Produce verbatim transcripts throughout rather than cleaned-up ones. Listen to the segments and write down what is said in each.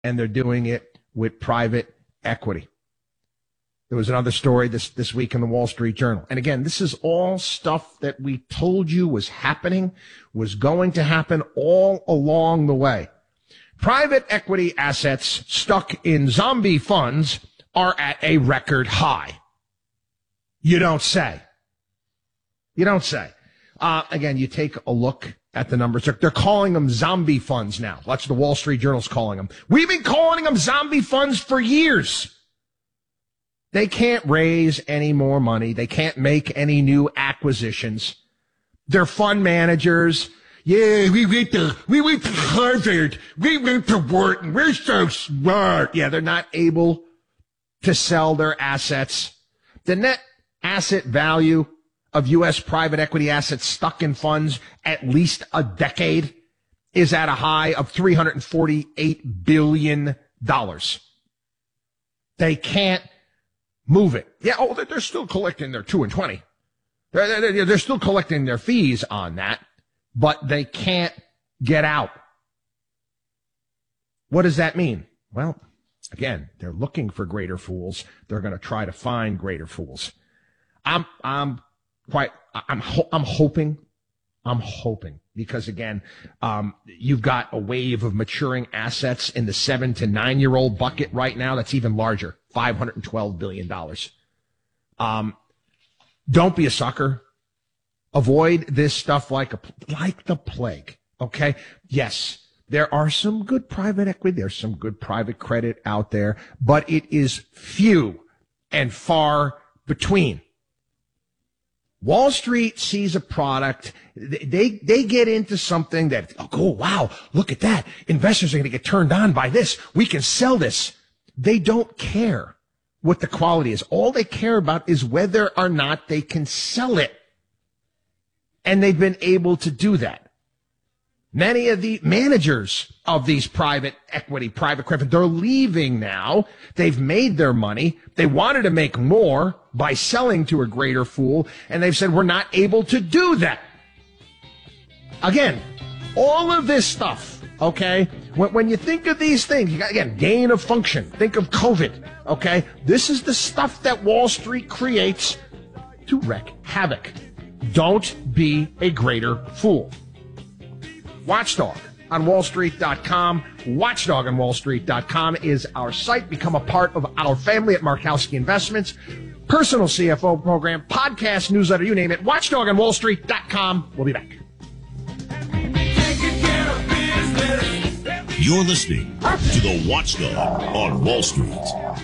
and they're doing it with private equity. There was another story this, this week in the Wall Street Journal. And again, this is all stuff that we told you was happening, was going to happen all along the way. Private equity assets stuck in zombie funds are at a record high. You don't say. You don't say. Uh, again, you take a look at the numbers. They're, they're calling them zombie funds now. That's what the Wall Street Journal's calling them. We've been calling them zombie funds for years. They can't raise any more money. They can't make any new acquisitions. They're fund managers. Yeah, we went to, we went to Harvard. We went to Wharton. We're so smart. Yeah, they're not able to sell their assets. The net asset value of U S private equity assets stuck in funds at least a decade is at a high of three hundred forty-eight billion dollars. They can't move it. Yeah, oh, they're still collecting their two and twenty. They're, they're, they're still collecting their fees on that, but they can't get out. What does that mean? Well, again, they're looking for greater fools. They're going to try to find greater fools. I'm, I'm quite, I'm, ho- I'm hoping, I'm hoping, because again, um, you've got a wave of maturing assets in the seven to nine year old bucket right now. That's even larger, five hundred twelve billion dollars. Um, don't be a sucker. Avoid this stuff like a, like the plague. Okay. Yes. There are some good private equity. There's some good private credit out there, but it is few and far between. Wall Street sees a product. They, they get into something that, oh, wow, look at that. Investors are going to get turned on by this. We can sell this. They don't care what the quality is. All they care about is whether or not they can sell it. And they've been able to do that. Many of the managers of these private equity, private credit, they're leaving now. They've made their money. They wanted to make more by selling to a greater fool, and they've said, we're not able to do that. Again, all of this stuff, okay, when, when you think of these things, you got, again, gain of function. Think of COVID, okay? This is the stuff that Wall Street creates to wreak havoc. Don't be a greater fool. Watchdog on wall street dot com. Watchdog on wall street dot com is our site. Become a part of our family at Markowski Investments. Personal C F O program, podcast, newsletter, you name it. Watchdog on wall street dot com. We'll be back. You're listening to the Watchdog on Wall Street.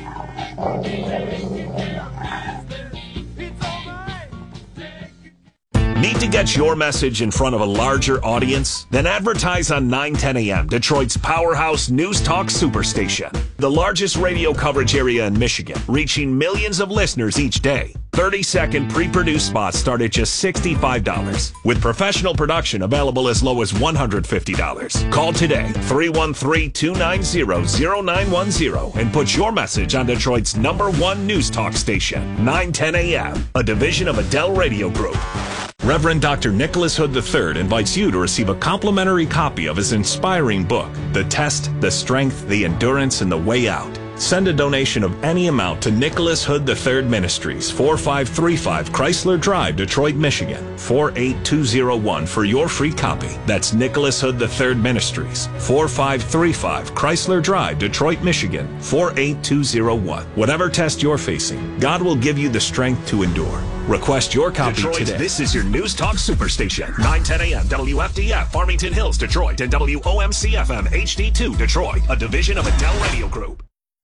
Need to get your message in front of a larger audience? Then advertise on nine ten A M, Detroit's powerhouse news talk superstation. The largest radio coverage area in Michigan, reaching millions of listeners each day. thirty second pre-produced spots start at just sixty-five dollars, with professional production available as low as one hundred fifty dollars. Call today, three one three, two nine zero, zero nine one zero, and put your message on Detroit's number one news talk station, nine ten A M, a division of Adele Radio Group. Reverend Doctor Nicholas Hood the third invites you to receive a complimentary copy of his inspiring book, The Test, the Strength, the Endurance, and the Way Out. Send a donation of any amount to Nicholas Hood the third Ministries, four five three five Chrysler Drive, Detroit, Michigan, four eight two zero one for your free copy. That's Nicholas Hood the third Ministries, four five three five Chrysler Drive, Detroit, Michigan, four eight two zero one. Whatever test you're facing, God will give you the strength to endure. Request your copy Detroit, today. This is your News Talk Superstation. nine ten A M W F D F, Farmington Hills, Detroit, and W O M C F M H D two, Detroit, a division of Adele Radio Group.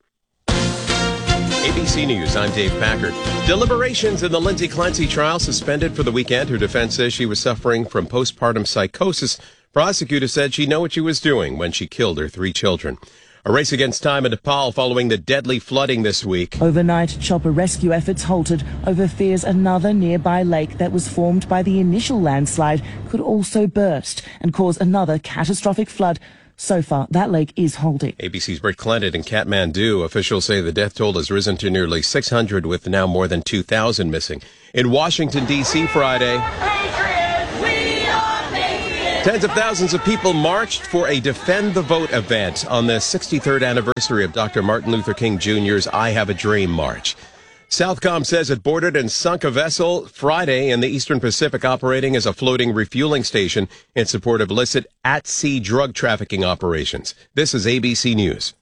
A B C News, I'm Dave Packard. Deliberations in the Lindsay Clancy trial suspended for the weekend. Her defense says she was suffering from postpartum psychosis. Prosecutors said she knew what she was doing when she killed her three children. A race against time in Nepal following the deadly flooding this week. Overnight, chopper rescue efforts halted over fears another nearby lake that was formed by the initial landslide could also burst and cause another catastrophic flood. So far, that lake is holding. A B C's Britt Clented in Kathmandu. Officials say the death toll has risen to nearly six hundred, with now more than two thousand missing. In Washington, D C Friday, Patriots, we are Patriots. Tens of thousands of people marched for a Defend the Vote event on the sixty-third anniversary of Doctor Martin Luther King Junior's I Have a Dream March. Southcom says it boarded and sunk a vessel Friday in the Eastern Pacific operating as a floating refueling station in support of illicit at-sea drug trafficking operations. This is A B C News.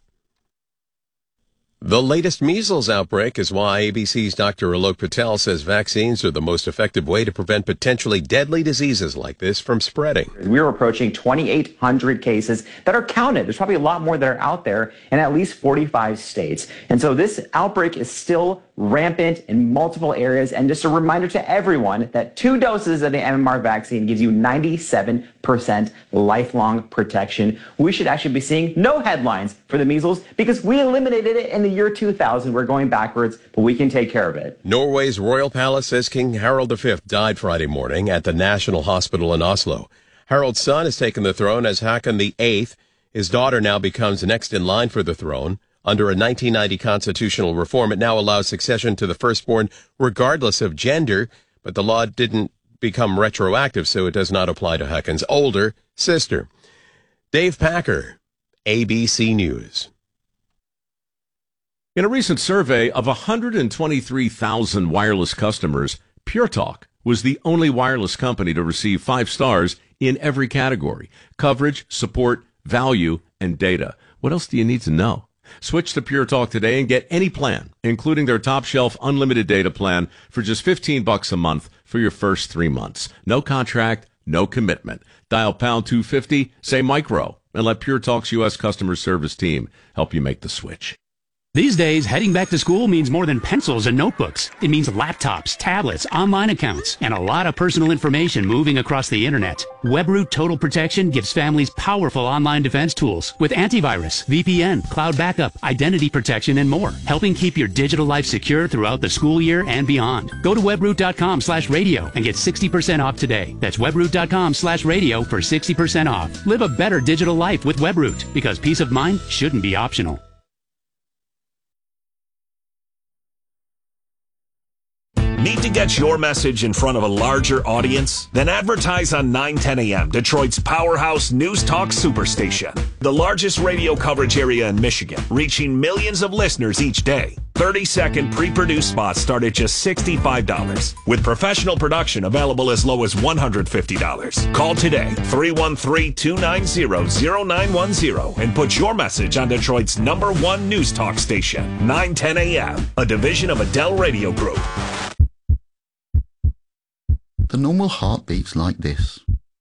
The latest measles outbreak is why A B C's Doctor Alok Patel says vaccines are the most effective way to prevent potentially deadly diseases like this from spreading. We're approaching twenty-eight hundred cases that are counted. There's probably a lot more that are out there in at least forty-five states. And so this outbreak is still rampant in multiple areas. And just a reminder to everyone that two doses of the M M R vaccine gives you ninety-seven percent lifelong protection. We should actually be seeing no headlines for the measles because we eliminated it in the year two thousand. We're going backwards, but we can take care of it. Norway's royal palace says King Harald the Fifth died Friday morning at the National Hospital in Oslo. Harald's son has taken the throne as Haakon the Eighth. His daughter now becomes next in line for the throne. Under a nineteen ninety constitutional reform, it now allows succession to the firstborn regardless of gender, but the law didn't become retroactive, so it does not apply to Haakon's older sister. Dave Packer, A B C News. In a recent survey of one hundred twenty-three thousand wireless customers, Pure Talk was the only wireless company to receive five stars in every category: coverage, support, value, and data. What else do you need to know? Switch to Pure Talk today and get any plan, including their top shelf unlimited data plan, for just fifteen bucks a month for your first three months. No contract, no commitment. Dial pound two fifty, say micro, and let Pure Talk's U S customer service team help you make the switch. These days, heading back to school means more than pencils and notebooks. It means laptops, tablets, online accounts, and a lot of personal information moving across the internet. WebRoot Total Protection gives families powerful online defense tools with antivirus, V P N, cloud backup, identity protection, and more, helping keep your digital life secure throughout the school year and beyond. Go to webroot.com slash radio and get sixty percent off today. That's webroot.com slash radio for sixty percent off. Live a better digital life with WebRoot, because peace of mind shouldn't be optional. Need to get your message in front of a larger audience? Then advertise on nine ten A M, Detroit's powerhouse news talk superstation. The largest radio coverage area in Michigan, reaching millions of listeners each day. thirty second pre-produced spots start at just sixty-five dollars, with professional production available as low as one hundred fifty dollars. Call today, three one three, two nine zero, zero nine one zero, and put your message on Detroit's number one news talk station, nine ten A M, a division of Adele Radio Group. The normal heart beats like this.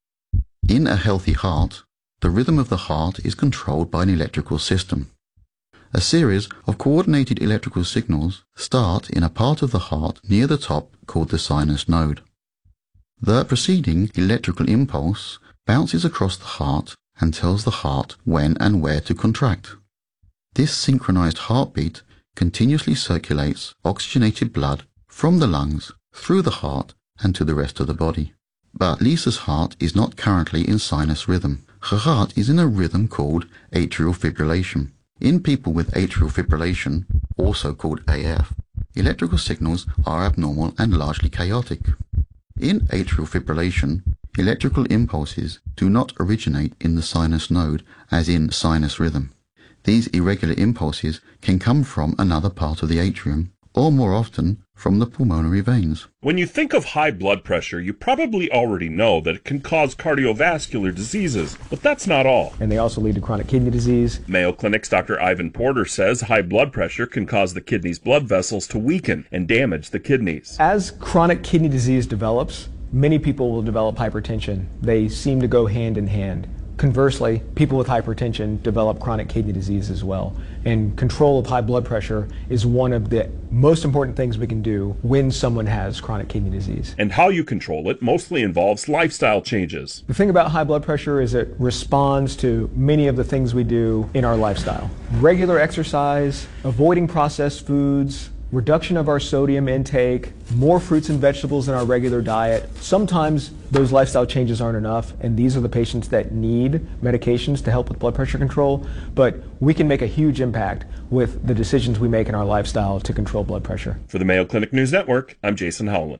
In a healthy heart, the rhythm of the heart is controlled by an electrical system. A series of coordinated electrical signals start in a part of the heart near the top called the sinus node. The preceding electrical impulse bounces across the heart and tells the heart when and where to contract. This synchronized heartbeat continuously circulates oxygenated blood from the lungs through the heart and to the rest of the body. But Lisa's heart is not currently in sinus rhythm. Her heart is in a rhythm called atrial fibrillation. In people with atrial fibrillation, also called A F, electrical signals are abnormal and largely chaotic. In atrial fibrillation, electrical impulses do not originate in the sinus node as in sinus rhythm. These irregular impulses can come from another part of the atrium, or more often from the pulmonary veins. When you think of high blood pressure, you probably already know that it can cause cardiovascular diseases, but that's not all. And they also lead to chronic kidney disease. Mayo Clinic's Doctor Ivan Porter says high blood pressure can cause the kidney's blood vessels to weaken and damage the kidneys. As chronic kidney disease develops, many people will develop hypertension. They seem to go hand in hand. Conversely, people with hypertension develop chronic kidney disease as well. And control of high blood pressure is one of the most important things we can do when someone has chronic kidney disease. And how you control it mostly involves lifestyle changes. The thing about high blood pressure is it responds to many of the things we do in our lifestyle. Regular exercise, avoiding processed foods, reduction of our sodium intake, more fruits and vegetables in our regular diet. Sometimes those lifestyle changes aren't enough, and these are the patients that need medications to help with blood pressure control, but we can make a huge impact with the decisions we make in our lifestyle to control blood pressure. For the Mayo Clinic News Network, I'm Jason Howland.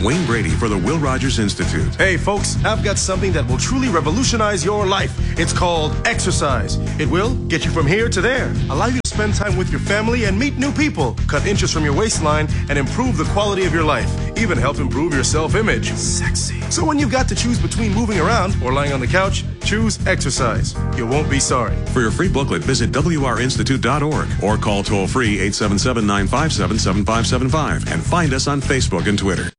Wayne Brady for the Will Rogers Institute. Hey, folks, I've got something that will truly revolutionize your life. It's called exercise. It will get you from here to there, allow you to spend time with your family and meet new people, cut inches from your waistline, and improve the quality of your life. Even help improve your self-image. Sexy. So when you've got to choose between moving around or lying on the couch, choose exercise. You won't be sorry. For your free booklet, visit W R institute dot org or call toll-free eight seven seven, nine five seven, seven five seven five and find us on Facebook and Twitter.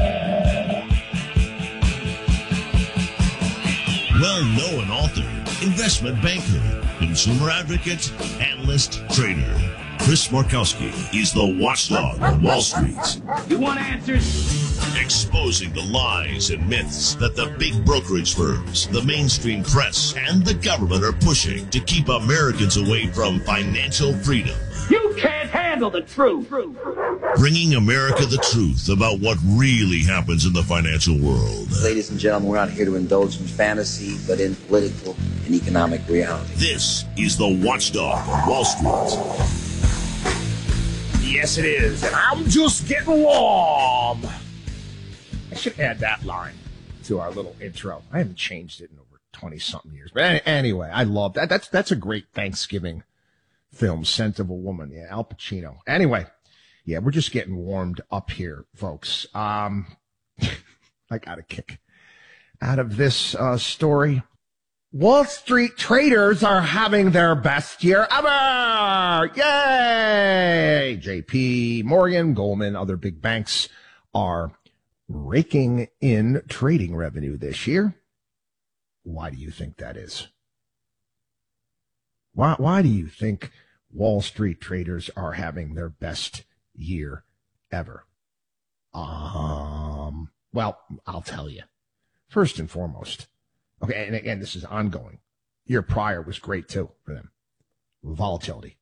Well-known author, investment banker, consumer advocate, analyst, trader. Chris Markowski is the watchdog on Wall Street. You want answers? Exposing the lies and myths that the big brokerage firms, the mainstream press, and the government are pushing to keep Americans away from financial freedom. You can't handle the truth. Bringing America the truth about what really happens in the financial world. Ladies and gentlemen, we're not here to indulge in fantasy, but in political and economic reality. This is the watchdog on Wall Street. Yes, it is, and I'm just getting warm. I should add that line to our little intro. I haven't changed it in over twenty-something years. But any, anyway, I love that. That's that's a great Thanksgiving film, Scent of a Woman. Yeah, Al Pacino. Anyway, yeah, we're just getting warmed up here, folks. Um, I got a kick out of this uh, story. Wall Street traders are having their best year ever! Yay! J P Morgan, Goldman, other big banks are raking in trading revenue this year. Why do you think that is? Why, why do you think Wall Street traders are having their best year ever? Um, well, I'll tell you. First and foremost, okay, and again, this is ongoing. Year prior was great too for them. Volatility.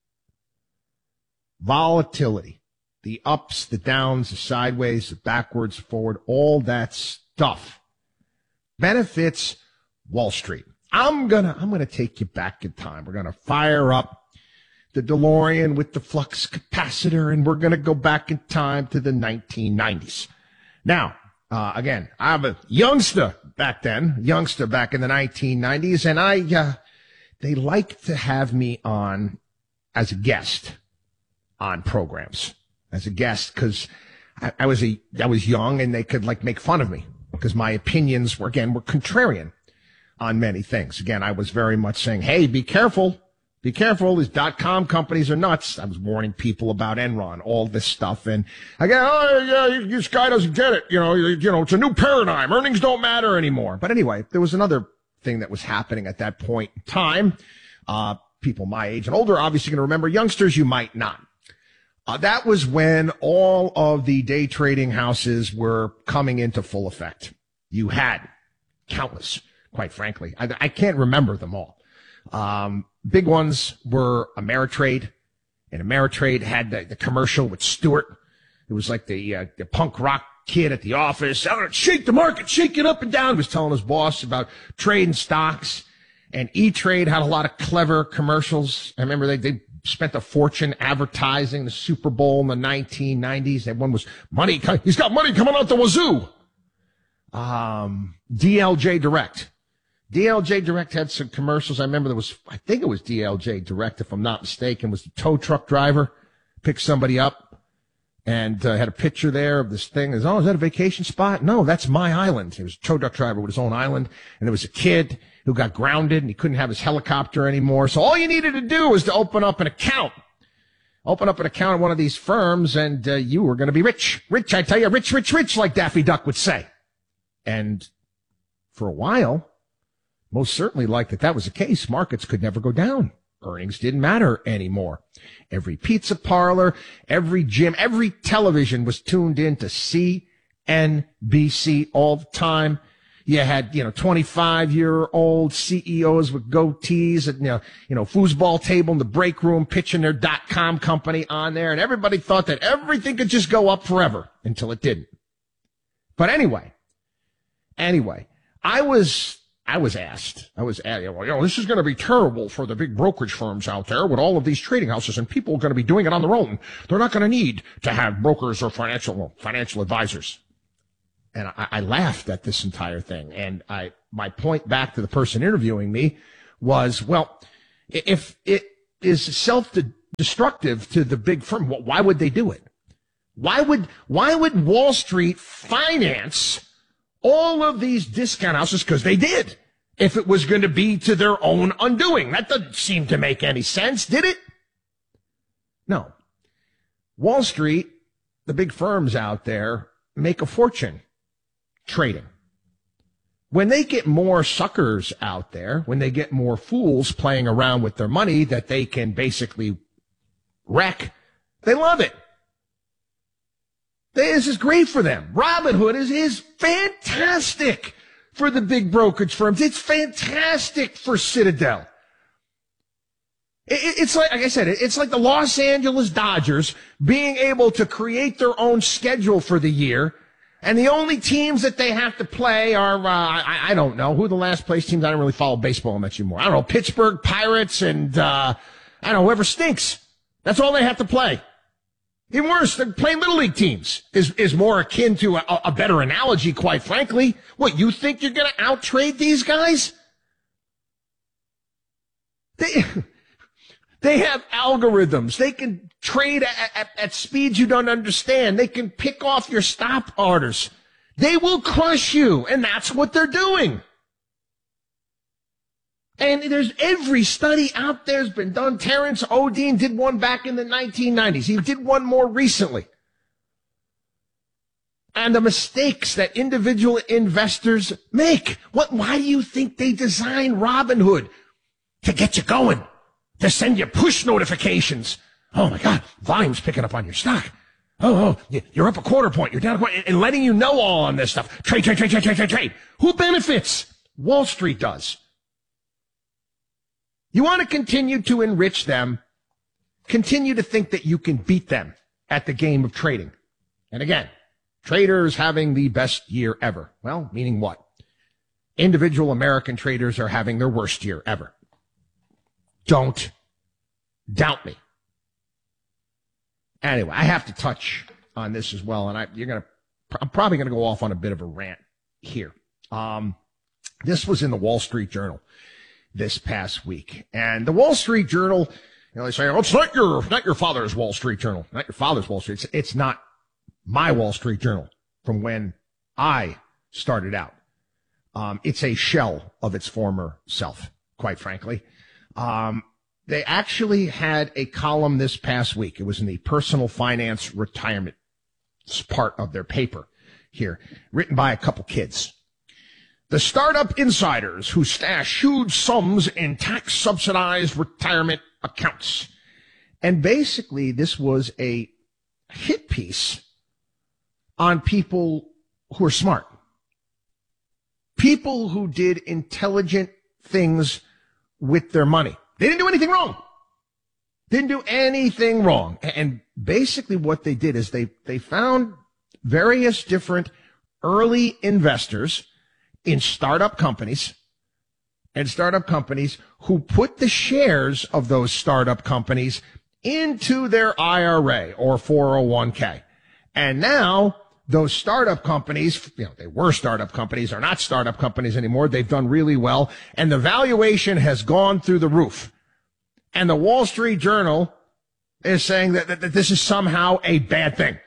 Volatility. The ups, the downs, the sideways, the backwards, forward, all that stuff benefits Wall Street. I'm gonna, I'm gonna take you back in time. We're gonna fire up the DeLorean with the flux capacitor, and we're gonna go back in time to the nineteen nineties. Now, uh, again, I'm a youngster back then, youngster back in the nineteen nineties, and I, uh, they like to have me on as a guest on programs. As a guest, because I, I was a I was young and they could like make fun of me because my opinions were again were contrarian on many things. Again, I was very much saying, "Hey, be careful, be careful. These dot com companies are nuts." I was warning people about Enron, all this stuff, and again, oh yeah, this guy doesn't get it. You know, you know, it's a new paradigm. Earnings don't matter anymore. But anyway, there was another thing that was happening at that point in time. Uh, people my age and older obviously going to remember. Youngsters, you might not. Uh, that was when all of the day trading houses were coming into full effect. You had countless, quite frankly. I, I can't remember them all. Um, big ones were Ameritrade, and Ameritrade had the, the commercial with Stewart. It was like the, uh, the punk rock kid at the office. I'm going to shake the market, shake it up and down. He was telling his boss about trading stocks. And E-Trade had a lot of clever commercials. I remember they, they spent a fortune advertising the Super Bowl in the nineteen nineties. That one was money. He's got money coming out the wazoo. Um, D L J Direct. D L J Direct had some commercials. I remember there was, I think it was D L J Direct, if I'm not mistaken, was the tow truck driver picked somebody up and uh, had a picture there of this thing. Is, oh, is that a vacation spot? No, that's my island. He was a tow truck driver with his own island. And there was a kid who got grounded and he couldn't have his helicopter anymore. So all you needed to do was to open up an account. Open up an account at one of these firms and uh, you were going to be rich. Rich, I tell you, rich, rich, rich, like Daffy Duck would say. And for a while, most certainly like that that was the case, markets could never go down. Earnings didn't matter anymore. Every pizza parlor, every gym, every television was tuned in to C N B C all the time. You had, you know, twenty-five-year-old C E Os with goatees at, you know, you know, foosball table in the break room pitching their dot-com company on there, and everybody thought that everything could just go up forever until it didn't. But anyway, anyway, I was, I was asked, I was asked, well, you know, this is going to be terrible for the big brokerage firms out there with all of these trading houses, and people are going to be doing it on their own. They're not going to need to have brokers or financial, financial advisors. and I, I laughed at this entire thing. And I, my point back to the person interviewing me was, well, if it is self-destructive to the big firm, why would they do it? Why would, why would Wall Street finance all of these discount houses? Because they did. If it was going to be to their own undoing. That doesn't seem to make any sense, did it? No. Wall Street, the big firms out there, make a fortune trading. When they get more suckers out there, when they get more fools playing around with their money that they can basically wreck, they love it. This is great for them. Robinhood is, is fantastic for the big brokerage firms. It's fantastic for Citadel. It, it's like, like I said, it's like the Los Angeles Dodgers being able to create their own schedule for the year. And the only teams that they have to play are, uh, I, I don't know, who the last place teams, I don't really follow baseball much anymore. I don't know, Pittsburgh Pirates and, uh, I don't know, whoever stinks. That's all they have to play. Even worse, they're playing Little League teams is, is more akin to a, a better analogy, quite frankly. What, you think you're going to out-trade these guys? They, they have algorithms. They can trade at, at, at speeds you don't understand. They can pick off your stop orders. They will crush you, and that's what they're doing. And there's every study out there has been done. Terrence Odine did one back in the nineteen nineties. He did one more recently. And the mistakes that individual investors make. What, why do you think they designed Robinhood? To get you going. To send you push notifications. Oh my God, volume's picking up on your stock. Oh, oh, you're up a quarter point. You're down a quarter, and letting you know all on this stuff. Trade, trade, trade, trade, trade, trade, trade. Who benefits? Wall Street does. You want to continue to enrich them, continue to think that you can beat them at the game of trading. And again, traders having the best year ever. Well, meaning what? Individual American traders are having their worst year ever. Don't doubt me. Anyway, I have to touch on this as well, and I, you're gonna, I'm probably gonna go off on a bit of a rant here. Um, this was in the Wall Street Journal this past week. And the Wall Street Journal, you know, they say, oh, it's not your, not your father's Wall Street Journal, not your father's Wall Street. It's, it's not my Wall Street Journal from when I started out. Um, it's a shell of its former self, quite frankly. Um, they actually had a column this past week. It was in the personal finance retirement part of their paper here, written by a couple kids. The startup insiders who stash huge sums in tax-subsidized retirement accounts. And basically, this was a hit piece on people who are smart. People who did intelligent things with their money. They didn't do anything wrong. Didn't do anything wrong. And basically what they did is they, they found various different early investors in startup companies and startup companies who put the shares of those startup companies into their I R A or four oh one k. And now those startup companies, you know, they were startup companies, are not startup companies anymore. They've done really well, and the valuation has gone through the roof. And the Wall Street Journal is saying that, that, that this is somehow a bad thing.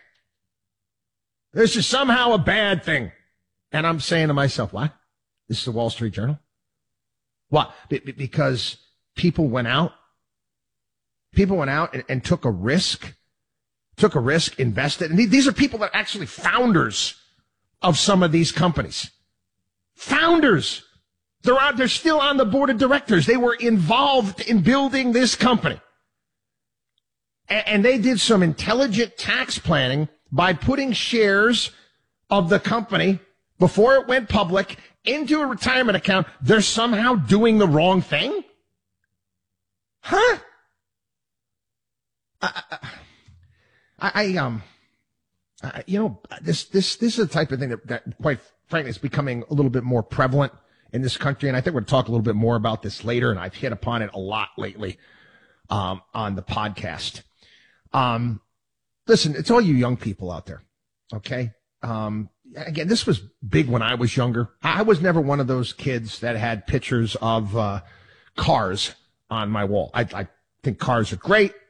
This is somehow a bad thing. And I'm saying to myself, what? This is the Wall Street Journal? What? Be- because people went out, people went out and, and took a risk, took a risk, invested. And these are people that are actually founders of some of these companies. Founders. They're out, they're still on the board of directors. They were involved in building this company. And, and they did some intelligent tax planning by putting shares of the company before it went public into a retirement account. They're somehow doing the wrong thing? Huh? I, I, I um, I, you know, this, this, this is the type of thing that, that quite frankly is becoming a little bit more prevalent in this country. And I think we're going to talk a little bit more about this later. And I've hit upon it a lot lately, um, on the podcast. Um, listen, it's all you young people out there. Okay. Um, again, this was big when I was younger. I was never one of those kids that had pictures of uh, cars on my wall. I, I think cars are great.